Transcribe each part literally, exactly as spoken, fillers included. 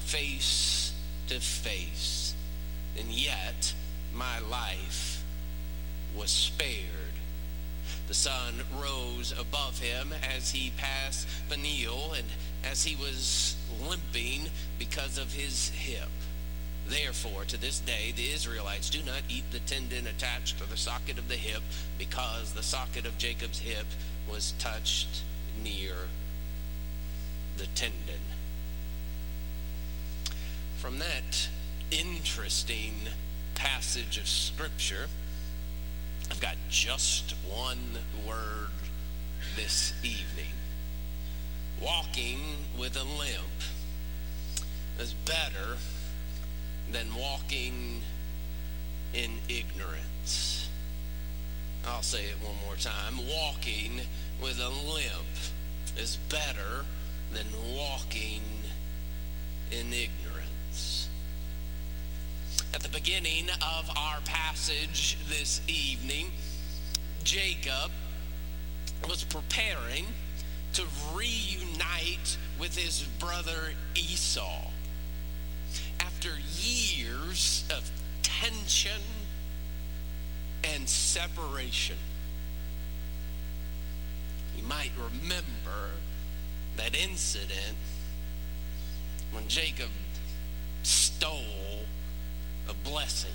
face to face, and yet my life was spared. The sun rose above him as he passed Peniel, and as he was limping because of his hip. Therefore, to this day, the Israelites do not eat the tendon attached to the socket of the hip, because the socket of Jacob's hip was touched near the tendon. From that interesting passage of Scripture, I've got just one word this evening. Walking with a limp is better than walking in ignorance. I'll say it one more time. Walking with a limp is better than walking in ignorance. At the beginning of our passage this evening, Jacob was preparing to reunite with his brother Esau. After years of tension and separation. You might remember that incident when Jacob stole a blessing.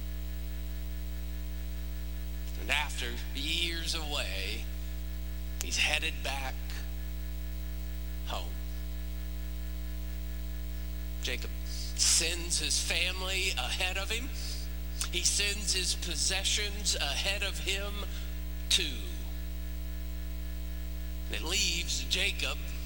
And after years away, he's headed back home. Jacob sends his family ahead of him. He sends his possessions ahead of him too. It leaves Jacob